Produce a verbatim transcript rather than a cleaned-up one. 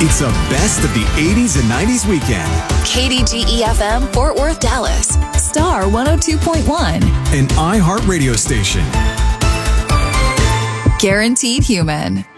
It's the best of the eighties and nineties weekend. K D G E F M, Fort Worth, Dallas. Star one oh two point one. An iHeart radio station. Guaranteed Human.